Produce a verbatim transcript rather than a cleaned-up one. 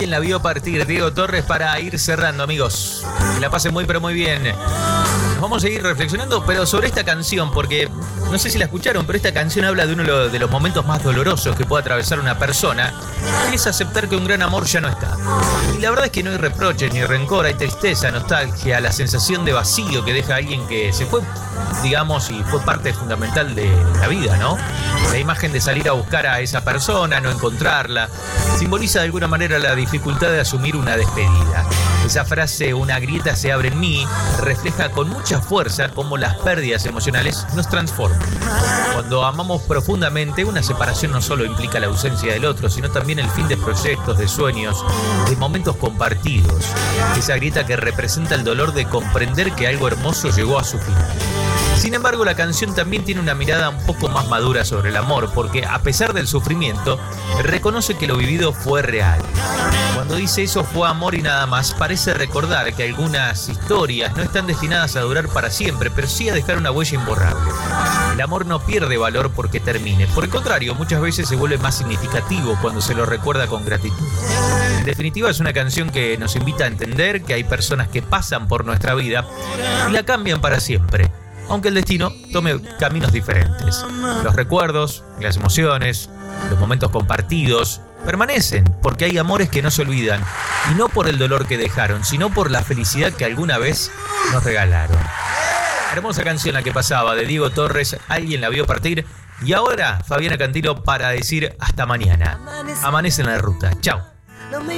Alguien la vio partir, Diego Torres, para ir cerrando, amigos. Que la pasen muy, pero muy bien. Nos vamos a seguir reflexionando, pero sobre esta canción, porque no sé si la escucharon, pero esta canción habla de uno de los momentos más dolorosos que puede atravesar una persona, y es aceptar que un gran amor ya no está. Y la verdad es que no hay reproches ni rencor, hay tristeza, nostalgia, la sensación de vacío que deja a alguien que se fue, digamos, y fue parte fundamental de la vida, ¿no? La imagen de salir a buscar a esa persona, no encontrarla, simboliza de alguna manera la dificultad de asumir una despedida. Esa frase, una grieta se abre en mí, refleja con mucha fuerza cómo las pérdidas emocionales nos transforman. Cuando amamos profundamente, una separación no solo implica la ausencia del otro, sino también el fin de proyectos, de sueños, de momentos compartidos. Esa grieta que representa el dolor de comprender que algo hermoso llegó a su final. Sin embargo, la canción también tiene una mirada un poco más madura sobre el amor, porque a pesar del sufrimiento, reconoce que lo vivido fue real. Cuando dice eso fue amor y nada más, parece recordar que algunas historias no están destinadas a durar para siempre, pero sí a dejar una huella imborrable. El amor no pierde valor porque termine. Por el contrario, muchas veces se vuelve más significativo cuando se lo recuerda con gratitud. En definitiva, es una canción que nos invita a entender que hay personas que pasan por nuestra vida y la cambian para siempre, aunque el destino tome caminos diferentes. Los recuerdos, las emociones, los momentos compartidos permanecen, porque hay amores que no se olvidan, y no por el dolor que dejaron, sino por la felicidad que alguna vez nos regalaron. Hermosa canción la que pasaba, de Diego Torres, Alguien la vio partir, y ahora Fabiana Cantilo para decir hasta mañana. Amanece en la ruta. Chao.